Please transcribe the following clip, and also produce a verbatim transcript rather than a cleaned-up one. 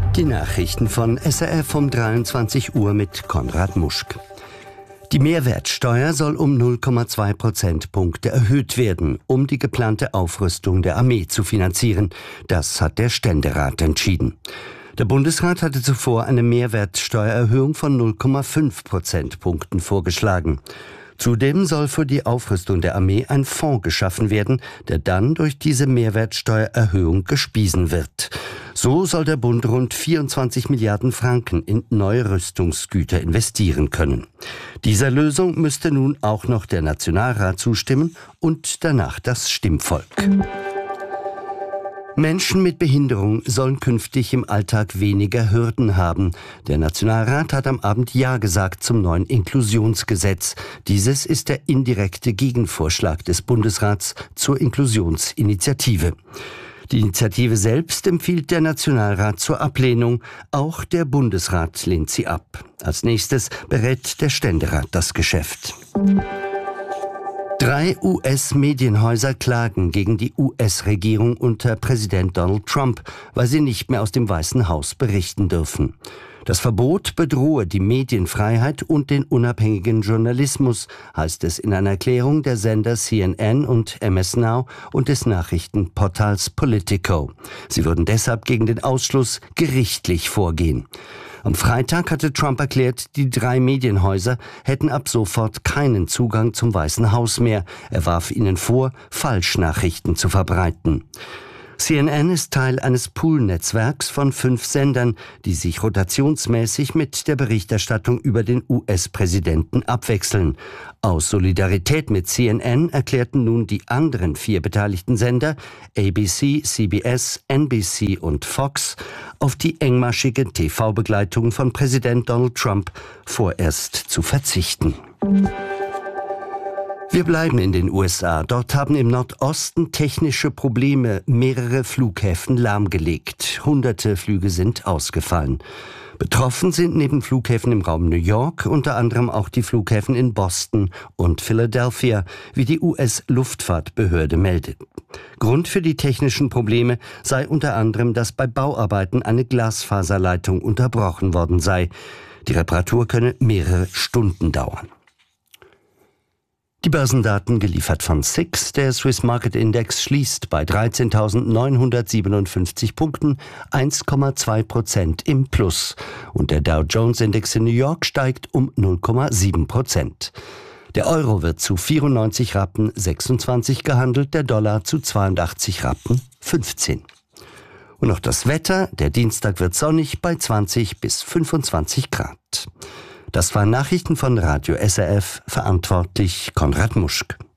Die Nachrichten von S R F um dreiundzwanzig Uhr mit Konrad Muschk. Die Mehrwertsteuer soll um null Komma zwei Prozentpunkte erhöht werden, um die geplante Aufrüstung der Armee zu finanzieren. Das hat der Ständerat entschieden. Der Bundesrat hatte zuvor eine Mehrwertsteuererhöhung von null Komma fünf Prozentpunkten vorgeschlagen. Zudem soll für die Aufrüstung der Armee ein Fonds geschaffen werden, der dann durch diese Mehrwertsteuererhöhung gespiesen wird. So soll der Bund rund vierundzwanzig Milliarden Franken in neue Rüstungsgüter investieren können. Dieser Lösung müsste nun auch noch der Nationalrat zustimmen und danach das Stimmvolk. Menschen mit Behinderung sollen künftig im Alltag weniger Hürden haben. Der Nationalrat hat am Abend Ja gesagt zum neuen Inklusionsgesetz. Dieses ist der indirekte Gegenvorschlag des Bundesrats zur Inklusionsinitiative. Die Initiative selbst empfiehlt der Nationalrat zur Ablehnung. Auch der Bundesrat lehnt sie ab. Als nächstes berät der Ständerat das Geschäft. Drei U S-Medienhäuser klagen gegen die U S-Regierung unter Präsident Donald Trump, weil sie nicht mehr aus dem Weißen Haus berichten dürfen. Das Verbot bedrohe die Medienfreiheit und den unabhängigen Journalismus, heißt es in einer Erklärung der Sender C N N und M S Now und des Nachrichtenportals Politico. Sie würden deshalb gegen den Ausschluss gerichtlich vorgehen. Am Freitag hatte Trump erklärt, die drei Medienhäuser hätten ab sofort keinen Zugang zum Weißen Haus mehr. Er warf ihnen vor, Falschnachrichten zu verbreiten. C N N ist Teil eines Pool-Netzwerks von fünf Sendern, die sich rotationsmäßig mit der Berichterstattung über den U S-Präsidenten abwechseln. Aus Solidarität mit C N N erklärten nun die anderen vier beteiligten Sender, A B C, C B S, N B C und Fox, auf die engmaschige T V-Begleitung von Präsident Donald Trump vorerst zu verzichten. Wir bleiben in den U S A. Dort haben im Nordosten technische Probleme mehrere Flughäfen lahmgelegt. Hunderte Flüge sind ausgefallen. Betroffen sind neben Flughäfen im Raum New York unter anderem auch die Flughäfen in Boston und Philadelphia, wie die U S-Luftfahrtbehörde meldet. Grund für die technischen Probleme sei unter anderem, dass bei Bauarbeiten eine Glasfaserleitung unterbrochen worden sei. Die Reparatur könne mehrere Stunden dauern. Die Börsendaten geliefert von S I X. Der Swiss Market Index schließt bei dreizehntausendneunhundertsiebenundfünfzig Punkten, eins Komma zwei Prozent im Plus. Und der Dow Jones Index in New York steigt um null Komma sieben Prozent. Der Euro wird zu vierundneunzig Rappen sechsundzwanzig gehandelt, der Dollar zu zweiundachtzig Rappen fünfzehn. Und noch das Wetter. Der Dienstag wird sonnig bei zwanzig bis fünfundzwanzig Grad. Das waren Nachrichten von Radio S R F, verantwortlich Konrad Muschk.